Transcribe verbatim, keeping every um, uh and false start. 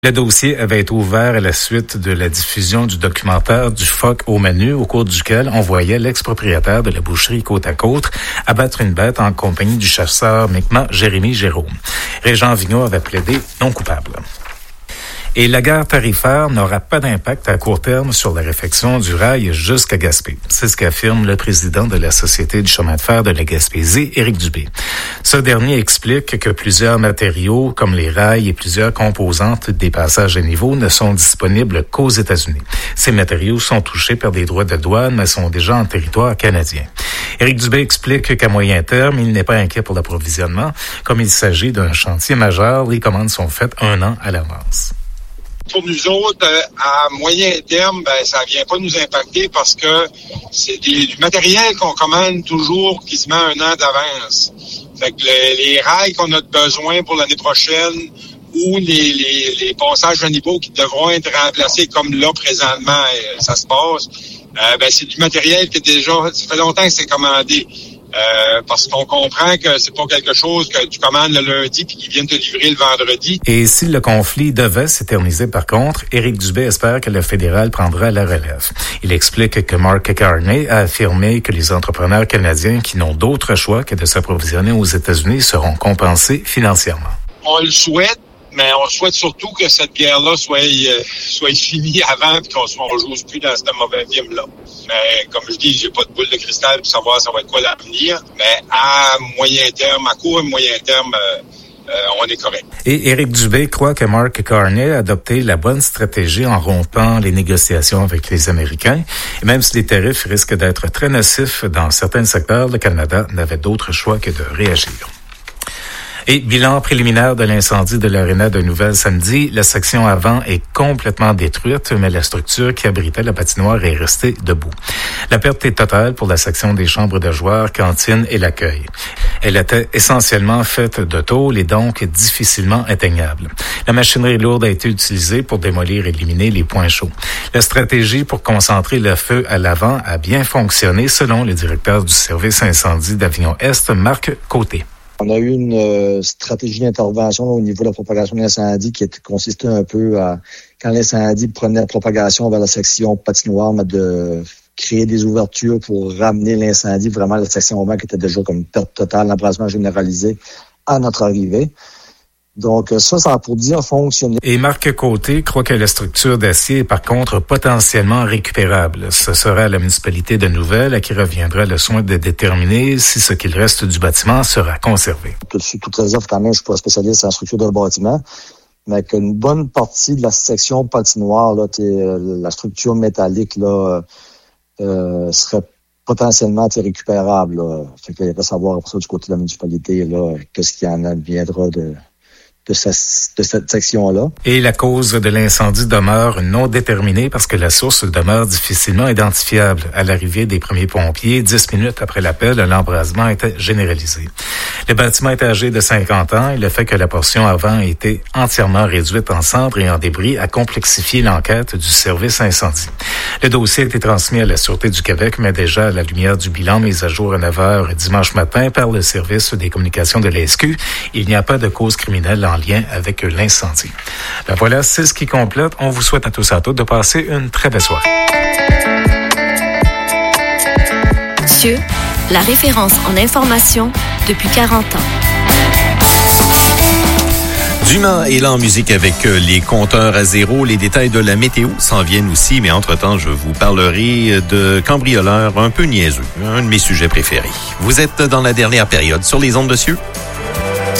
Le dossier avait été ouvert à la suite de la diffusion du documentaire du phoque au menu, au cours duquel on voyait l'ex-propriétaire de la boucherie Côte-à-Côte abattre une bête en compagnie du chasseur Mi'kmaq Jérémy Jérôme. Régent Vigneault avait plaidé non coupable. Et la guerre tarifaire n'aura pas d'impact à court terme sur la réfection du rail jusqu'à Gaspé. C'est ce qu'affirme le président de la Société du chemin de fer de la Gaspésie, Éric Dubé. Ce dernier explique que plusieurs matériaux, comme les rails et plusieurs composantes des passages à niveau, ne sont disponibles qu'aux États-Unis. Ces matériaux sont touchés par des droits de douane, mais sont déjà en territoire canadien. Éric Dubé explique qu'à moyen terme, il n'est pas inquiet pour l'approvisionnement. Comme il s'agit d'un chantier majeur, les commandes sont faites un an à l'avance. Pour nous autres, à moyen terme, ben ça vient pas nous impacter parce que c'est des, du matériel qu'on commande toujours quasiment un an d'avance. Fait que les, les rails qu'on a besoin pour l'année prochaine ou les, les, les passages à niveau qui devront être remplacés comme là présentement ça se passe, euh, ben c'est du matériel qui est déjà, ça fait longtemps que c'est commandé. Euh, parce qu'on comprend que c'est pas quelque chose que tu commandes le lundi puis qu'ils viennent te livrer le vendredi. Et si le conflit devait s'éterniser par contre, Éric Dubé espère que le fédéral prendra la relève. Il explique que Mark Carney a affirmé que les entrepreneurs canadiens qui n'ont d'autre choix que de s'approvisionner aux États-Unis seront compensés financièrement. On le souhaite, mais on souhaite surtout que cette guerre-là soit euh, soit finie avant et qu'on ne rejoue plus dans ce mauvais film-là. Mais comme je dis, j'ai pas de boule de cristal pour savoir ça va être quoi l'avenir. Mais à moyen terme, à court et moyen terme, euh, euh, on est correct. Et Éric Dubé croit que Mark Carney a adopté la bonne stratégie en rompant les négociations avec les Américains. Et même si les tarifs risquent d'être très nocifs dans certains secteurs, le Canada n'avait d'autre choix que de réagir. Et bilan préliminaire de l'incendie de l'Arena de Nouvelle samedi, la section avant est complètement détruite, mais la structure qui abritait la patinoire est restée debout. La perte est totale pour la section des chambres de joueurs, cantine et l'accueil. Elle était essentiellement faite de tôle et donc difficilement atteignable. La machinerie lourde a été utilisée pour démolir et éliminer les points chauds. La stratégie pour concentrer le feu à l'avant a bien fonctionné selon le directeur du service incendie d'Avignon-Est, Marc Côté. On a eu une euh, stratégie d'intervention là, au niveau de la propagation de l'incendie qui consistait un peu à, quand l'incendie prenait la propagation vers la section patinoire, mais de créer des ouvertures pour ramener l'incendie vraiment à la section avant qui était déjà comme perte totale, l'embrasement généralisé à notre arrivée. Donc, ça, ça a pour dire fonctionner. Et Marc Côté croit que la structure d'acier est par contre potentiellement récupérable. Ce sera à la municipalité de Nouvelle à qui reviendra le soin de déterminer si ce qu'il reste du bâtiment sera conservé. Tout-dessus, toute réserve, quand même, je suis pas spécialiste en structure de bâtiment, mais qu'une bonne partie de la section patinoire, là, la structure métallique, là, euh, serait potentiellement récupérable. Là. Fait qu'il y a à savoir après ça du côté de la municipalité, là, qu'est-ce qui en adviendra de... De, sa, de cette section-là. Et la cause de l'incendie demeure non déterminée parce que la source demeure difficilement identifiable. À l'arrivée des premiers pompiers, dix minutes après l'appel, l'embrasement était généralisé. Le bâtiment est âgé de cinquante ans et le fait que la portion avant ait été entièrement réduite en cendres et en débris a complexifié l'enquête du service incendie. Le dossier a été transmis à la Sûreté du Québec, mais déjà à la lumière du bilan mis à jour à neuf heures dimanche matin par le service des communications de l'A S Q, il n'y a pas de cause criminelle en lien avec l'incendie. Ben voilà, c'est ce qui complète. On vous souhaite à tous et à toutes de passer une très belle soirée. Dieu, la référence en information depuis quarante ans. Dumas est là en musique avec les compteurs à zéro. Les détails de la météo s'en viennent aussi, mais entre-temps, je vous parlerai de cambrioleurs un peu niaiseux, un de mes sujets préférés. Vous êtes dans la dernière période sur les ondes de Cieux.